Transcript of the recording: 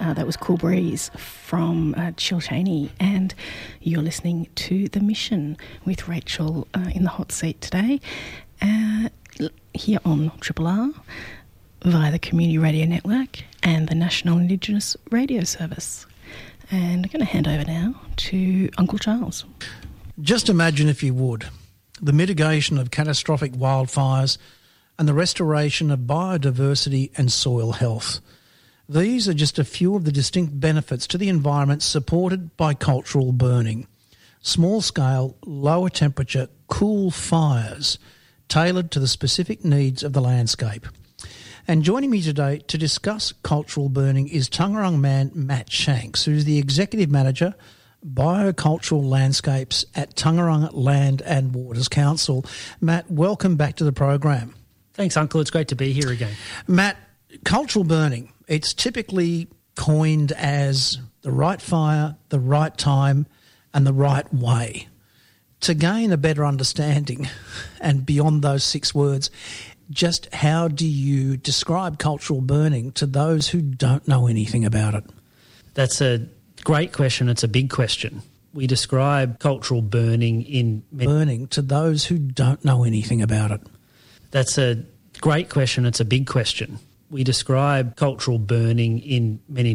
That was Cool Breeze from Chiltany, and you're listening to The Mission with Rachel in the hot seat today, here on Triple R, via the Community Radio Network and the National Indigenous Radio Service. And I'm going to hand over now to Uncle Charles. Just imagine, if you would, the mitigation of catastrophic wildfires and the restoration of biodiversity and soil health. These are just a few of the distinct benefits to the environment supported by cultural burning. Small-scale, lower-temperature, cool fires tailored to the specific needs of the landscape. And joining me today to discuss cultural burning is Taungurung man Matt Shanks, who's the Executive Manager, Biocultural Landscapes at Taungurung Land and Waters Council. Matt, welcome back to the program. Thanks, Uncle. It's great to be here again. Matt, cultural burning, it's typically coined as the right fire, the right time and the right way. To gain a better understanding and beyond those 6 words, just how do you describe cultural burning to those who don't know anything about it? That's a great question. It's a big question. We describe cultural burning in... Burning to those who don't know anything about it. That's a great question. It's a big question. We describe cultural burning in many